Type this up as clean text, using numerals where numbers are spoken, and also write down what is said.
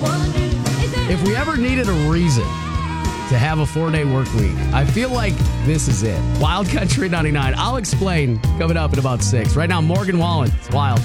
If we ever needed a reason to have a 4-day work week, I feel like this is it. Wild Country 99. I'll explain coming up in about 6. Right now, Morgan Wallen. It's Wild.